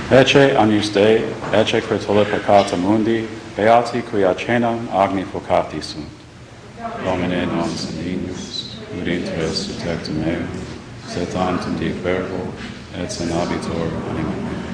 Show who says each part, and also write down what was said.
Speaker 1: Ecce agnus Dei, ecce quertole peccata mundi, beati qui acenam agni focati sunt. Domine non sanguinus, ut inter subtectum meum, sed tantum Dei verbo, et senabitur anima mea.